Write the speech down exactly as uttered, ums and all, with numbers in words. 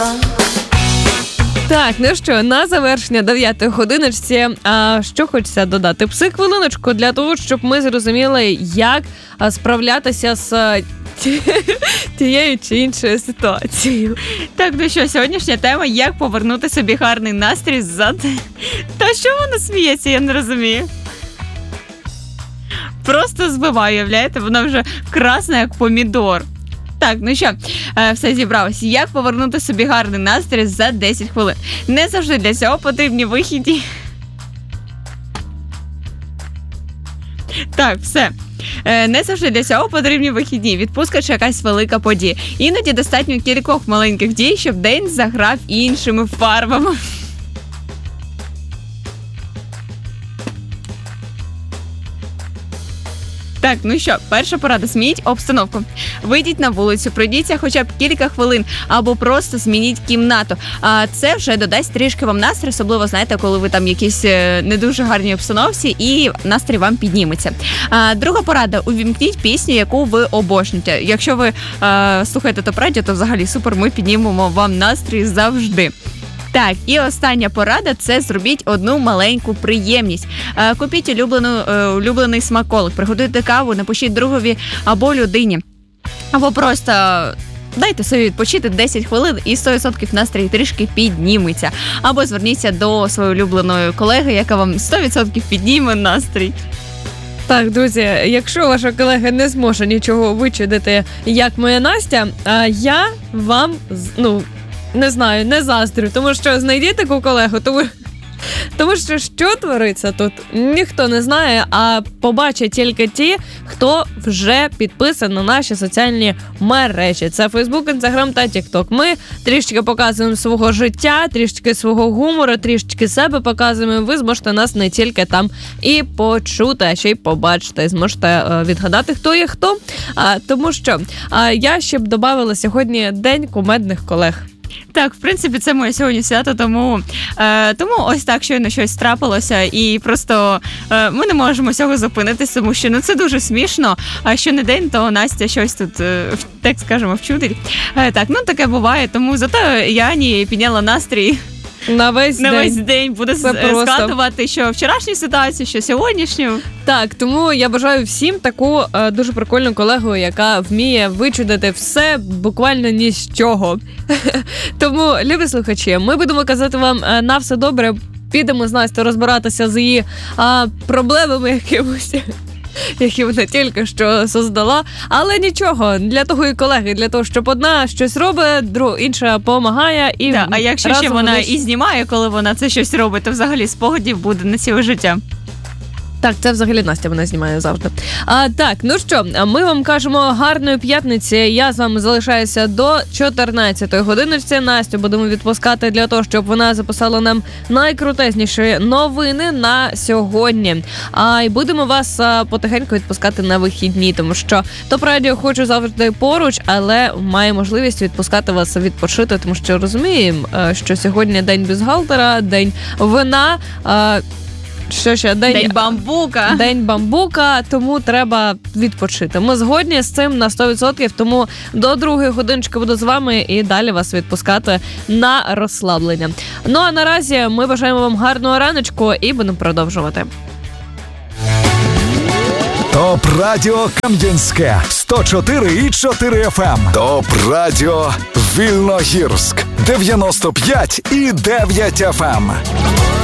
Так, ну що, на завершення дев'ятої годиночці, а що хочеться додати? Психвилиночку для того, щоб ми зрозуміли, як справлятися з тією чи іншою ситуацією. Так, ну що, сьогоднішня тема – як повернути собі гарний настрій за... Та що вона сміється, я не розумію. Просто збиваю, уявляєте, вона вже красна, як помідор. Так, ну що, все зібралося. Як повернути собі гарний настрій за десять хвилин? Не завжди для цього потрібні вихідні. Так, все. Не завжди для цього потрібні вихідні, відпустка чи якась велика подія. Іноді достатньо кількох маленьких дій, щоб день заграв іншими фарбами. Так, ну що, перша порада – змініть обстановку. Вийдіть на вулицю, пройдіться хоча б кілька хвилин, або просто змініть кімнату. А це вже додасть трішки вам настрій, особливо, знаєте, коли ви там якісь не дуже гарні обстановці, і настрій вам підніметься. А, друга порада – увімкніть пісню, яку ви обожнюєте. Якщо ви а, слухаєте топ-радіо, то взагалі супер, ми піднімемо вам настрій завжди. Так, і остання порада – це зробіть одну маленьку приємність. Е, купіть улюблену, е, улюблений смаколик, приготуйте каву, напишіть другові або людині. Або просто дайте собі відпочити десять хвилин і сто відсотків настрій трішки підніметься. Або зверніться до своєї улюбленої колеги, яка вам сто відсотків підніме настрій. Так, друзі, якщо ваша колега не зможе нічого вичудити, як моя Настя, а я вам, ну... не знаю, не заздрю, тому що знайдіть таку колегу, тому, тому що що твориться тут, ніхто не знає, а побачать тільки ті, хто вже підписаний на наші соціальні мережі. Це Facebook, Instagram та TikTok. Ми трішки показуємо свого життя, трішки свого гумору, трішки себе показуємо. Ви зможете нас не тільки там і почути, а ще й побачити. Зможете відгадати, хто є хто. А, тому що а, я ще б додавала сьогодні День кумедних колег. Так, в принципі, це моє сьогодні свято, тому, е, тому ось так щойно щось трапилося, і просто е, ми не можемо цього зупинитися, тому що ну, це дуже смішно, а що не день, то Настя щось тут, е, так скажемо, вчудить. Е, так, ну таке буває, тому зато Яні підняла настрій. На весь на день. весь день буде згадувати, що вчорашню ситуацію, що сьогоднішню. Так, тому я бажаю всім таку е, дуже прикольну колегу, яка вміє вичудити все буквально ні з чого. Тому, любі слухачі, ми будемо казати вам е, на все добре. Підемо з Настю розбиратися з її е, проблемами якимось, які вона тільки що создала. Але нічого, для того і колеги, для того, щоб одна щось робить, друга інша допомагає. І да, а якщо ще вона і знімає, коли вона це щось робить, то взагалі спогадів буде на ціле життя. Так, це взагалі Настя мене знімає завжди. А, так, ну що, ми вам кажемо гарної п'ятниці. Я з вами залишаюся до чотирнадцятої годиночці. Настю будемо відпускати для того, щоб вона записала нам найкрутезніші новини на сьогодні. А й будемо вас а, потихеньку відпускати на вихідні, тому що топ-радіо хочу завжди поруч, але має можливість відпускати вас відпочити, тому що розуміємо, що сьогодні день бюстгальтера, день вина, а, Що ще? День, День бамбука. День бамбука, тому треба відпочити. Ми згодні з цим на сто відсотків, тому до другої годиночки буду з вами і далі вас відпускати на розслаблення. Ну а наразі ми бажаємо вам гарного раночку і будемо продовжувати. Топ Радіо Кам'янське сто чотири і чотири еф ем. Топ Радіо Вільногірськ дев'яносто п'ять і дев'ять еф ем.